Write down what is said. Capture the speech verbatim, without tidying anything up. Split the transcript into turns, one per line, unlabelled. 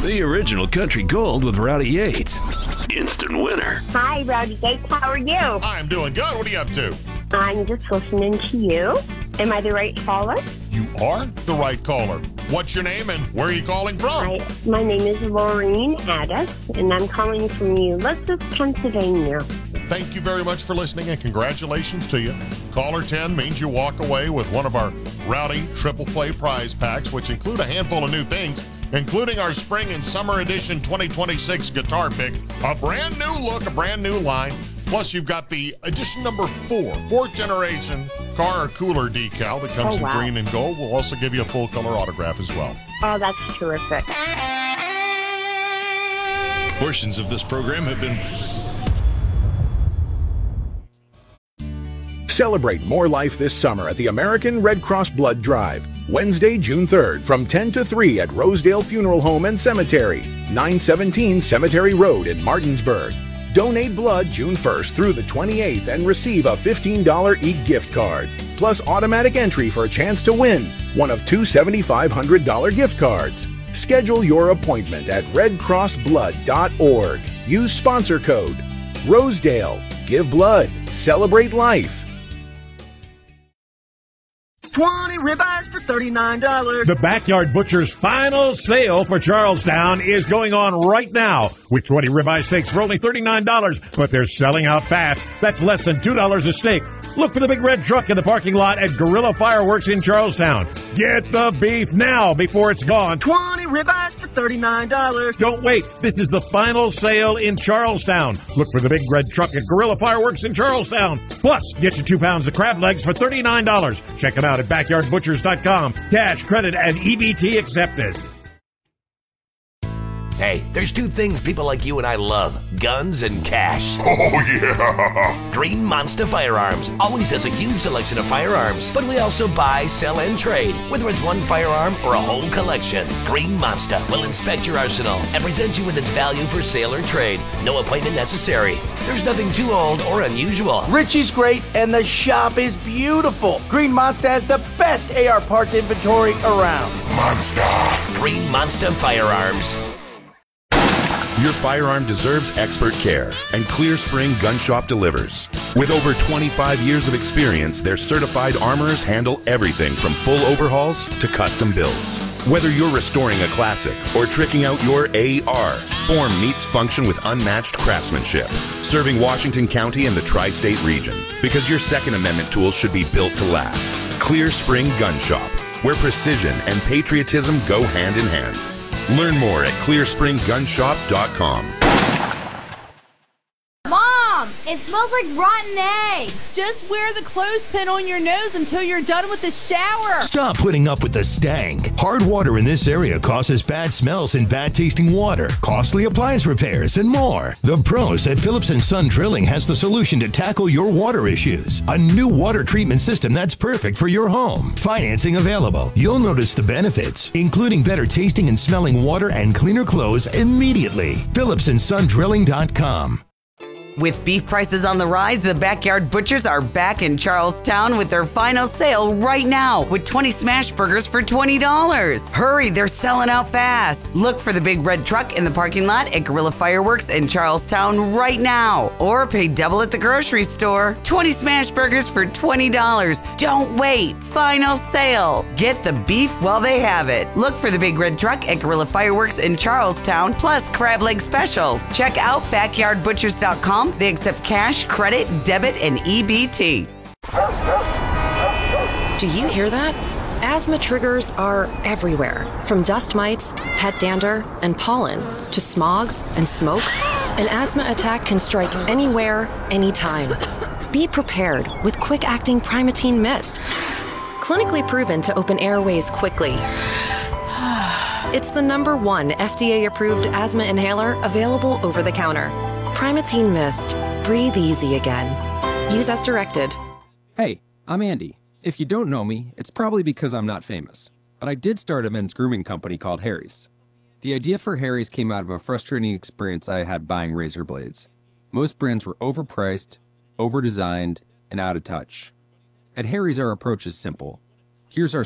The original country gold with Rowdy Yates. Instant winner.
Hi, Rowdy Yates. How are you?
I'm doing good. What are you up to?
I'm just listening to you. Am I the right caller?
You are the right caller. What's your name and where are you calling from?
Hi, my name is Laureen Addis, and I'm calling from Ulysses, Pennsylvania.
Thank you very much for listening, and congratulations to you. Caller ten means you walk away with one of our Rowdy Triple Play prize packs, which include a handful of new things, including our Spring and Summer Edition twenty twenty-six guitar pick, a brand new look, a brand new line. Plus, you've got the edition number four, fourth generation car cooler decal that comes
oh, wow.
in green and gold. We'll also give you a full color autograph as well.
Oh, that's terrific.
Portions of this program have been...
Celebrate more life this summer at the American Red Cross Blood Drive. Wednesday, June third, from ten to three at Rosedale Funeral Home and Cemetery, nine seventeen Cemetery Road in Martinsburg. Donate blood June first through the twenty-eighth and receive a fifteen dollars e-gift card, plus automatic entry for a chance to win one of two seven thousand five hundred dollars gift cards. Schedule your appointment at red cross blood dot org. Use sponsor code Rosedale. Give blood. Celebrate life.
twenty ribeyes for thirty-nine dollars.
The Backyard Butcher's final sale for Charlestown is going on right now with twenty ribeye steaks for only thirty-nine dollars, but they're selling out fast. That's less than two dollars a steak. Look for the big red truck in the parking lot at Gorilla Fireworks in Charlestown. Get the beef now before it's gone.
twenty ribeyes for thirty-nine dollars.
Don't wait. This is the final sale in Charlestown. Look for the big red truck at Gorilla Fireworks in Charlestown. Plus, get your two pounds of crab legs for thirty-nine dollars. Check them out at backyard butchers dot com. Cash, credit, and E B T accepted.
Hey, there's two things people like you and I love: guns and cash.
Oh, yeah!
Green Monster Firearms always has a huge selection of firearms, but we also buy, sell, and trade, whether it's one firearm or a whole collection. Green Monster will inspect your arsenal and present you with its value for sale or trade. No appointment necessary. There's nothing too old or unusual.
Richie's great, and the shop is beautiful. Green Monster has the best A R parts inventory around.
Monster!
Green Monster Firearms.
Your firearm deserves expert care, and Clear Spring Gun Shop delivers. With over twenty-five years of experience, their certified armorers handle everything from full overhauls to custom builds. Whether you're restoring a classic or tricking out your A R, form meets function with unmatched craftsmanship, serving Washington County and the tri-state region, because your Second Amendment tools should be built to last. Clear Spring Gun Shop, where precision and patriotism go hand in hand. Learn more at clear spring gun shop dot com.
Mom, it smells like rotten eggs. Just wear the clothespin on your nose until you're done with the shower.
Stop putting up with the stank. Hard water in this area causes bad smells and bad tasting water, costly appliance repairs, and more. The pros at Phillips and Son Drilling has the solution to tackle your water issues. A new water treatment system that's perfect for your home. Financing available. You'll notice the benefits, including better tasting and smelling water and cleaner clothes immediately. Phillips and Son Drilling dot com.
With beef prices on the rise, the Backyard Butchers are back in Charlestown with their final sale right now with twenty smash burgers for twenty dollars. Hurry, they're selling out fast. Look for the big red truck in the parking lot at Gorilla Fireworks in Charlestown right now. Or pay double at the grocery store. twenty smash burgers for twenty dollars. Don't wait. Final sale. Get the beef while they have it. Look for the big red truck at Gorilla Fireworks in Charlestown, plus crab leg specials. Check out backyard butchers dot com. They accept cash, credit, debit, and E B T.
Do you hear that? Asthma triggers are everywhere, from dust mites, pet dander, and pollen, to smog and smoke. An asthma attack can strike anywhere, anytime. Be prepared with quick-acting Primatene Mist. Clinically proven to open airways quickly. It's the number one F D A-approved asthma inhaler available over the counter. Primatene Mist. Breathe easy again. Use as directed.
Hey, I'm Andy. If you don't know me, it's probably because I'm not famous. But I did start a men's grooming company called Harry's. The idea for Harry's came out of a frustrating experience I had buying razor blades. Most brands were overpriced, over-designed, and out of touch. At Harry's, our approach is simple. Here's our